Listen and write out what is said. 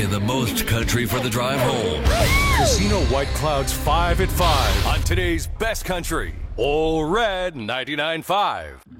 the most country for the drive home. Casino White Clouds 5 at 5 on today's best country. All Red 99.5.